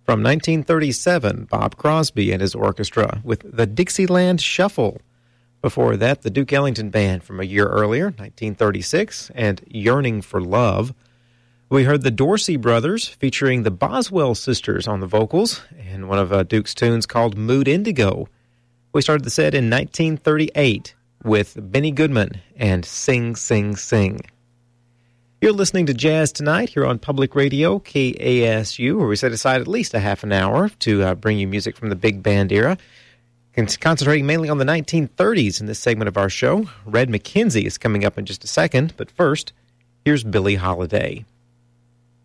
From 1937, Bob Crosby and his orchestra with the Dixieland Shuffle. Before that, the Duke Ellington Band from a year earlier, 1936, and Yearning for Love. We heard the Dorsey Brothers featuring the Boswell Sisters on the vocals, and one of Duke's tunes called Mood Indigo. We started the set in 1938 with Benny Goodman and Sing, Sing, Sing. You're listening to Jazz Tonight here on Public Radio, KASU, where we set aside at least a half an hour to bring you music from the big band era. Concentrating mainly on the 1930s in this segment of our show. Red McKenzie is coming up in just a second, but first, here's Billie Holiday.